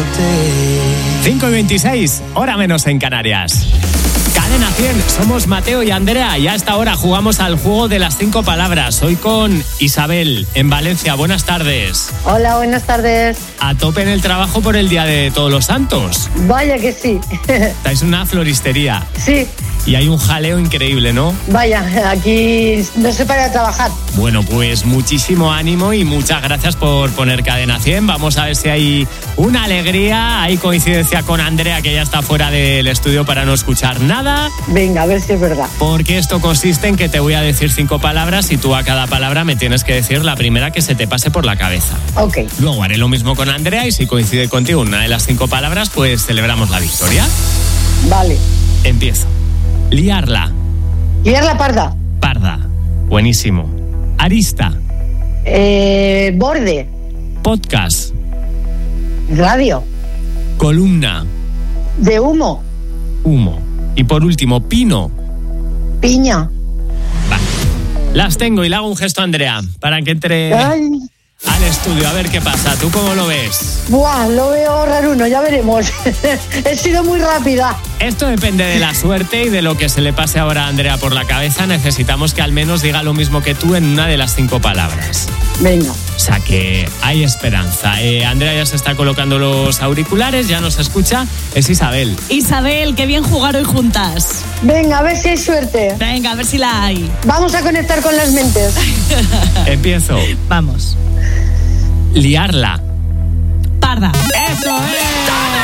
5:26, hora menos en Canarias. Cadena 100, somos Mateo y Andrea y a esta hora jugamos al juego de las 5 palabras. Hoy con Isabel, en Valencia. Buenas tardes. Hola, buenas tardes. A tope en el trabajo por el Día de Todos los Santos. Vaya que sí. Estáis en una floristería. Sí. Y hay un jaleo increíble, ¿no? Vaya, aquí no se para de trabajar. Bueno, pues muchísimo ánimo y muchas gracias por poner Cadena 100. Vamos a ver si hay una alegría, hay coincidencia con Andrea, que ya está fuera del estudio para no escuchar nada. Venga, a ver si es verdad. Porque esto consiste en que te voy a decir 5 palabras y tú a cada palabra me tienes que decir la primera que se te pase por la cabeza. Ok. Luego haré lo mismo con Andrea y si coincide contigo una de las 5 palabras, pues celebramos la victoria. Vale. Empiezo. Liarla. Liarla parda. Parda. Buenísimo. Arista. Borde. Podcast. Radio. Columna. De humo. Humo. Y por último, pino. Piña. Vale. Las tengo y le hago un gesto a Andrea para que entre Ay. al estudio. A ver qué pasa. ¿Tú cómo lo ves? Buah, lo veo raruno, ya veremos. He sido muy rápida. Esto depende de la suerte y de lo que se le pase ahora a Andrea por la cabeza. Necesitamos que al menos diga lo mismo que tú en una de las 5 palabras. Venga. O sea que hay esperanza. Andrea ya se está colocando los auriculares, ya nos escucha. Es Isabel. Isabel, qué bien jugar hoy juntas. Venga, a ver si hay suerte. Venga, a ver si la hay. Vamos a conectar con las mentes. Empiezo. Vamos. Liarla. Parda. ¡Eso es!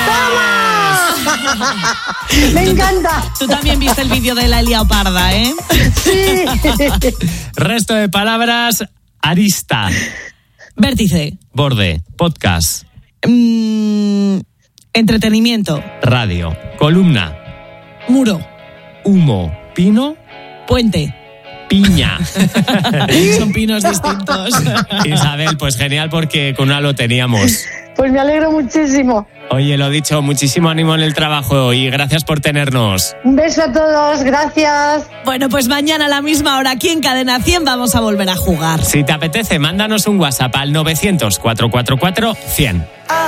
¡Me encanta! Tú también viste el vídeo de la Elia Parda, ¿eh? Sí. Resto de palabras. Arista. Vértice. Borde. Podcast. Entretenimiento. Radio. Columna. Muro. Humo. Pino. Puente. Piña. Son pinos distintos. Isabel, pues genial porque con una lo teníamos. Pues me alegro muchísimo. Oye, lo dicho, muchísimo ánimo en el trabajo y gracias por tenernos. Un beso a todos, gracias. Bueno, pues mañana a la misma hora aquí en Cadena 100 vamos a volver a jugar. Si te apetece, mándanos un WhatsApp al 900 444 100.